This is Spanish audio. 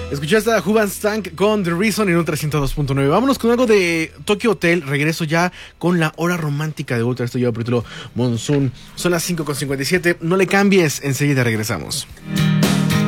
Escuchaste a Juvan Stank con The Reason en Ultra 102.9. Vámonos con algo de Tokyo Hotel. Regreso ya con la hora romántica de Ultra. Esto lleva por título Monsoon. Son las 5:57. No le cambies, enseguida regresamos.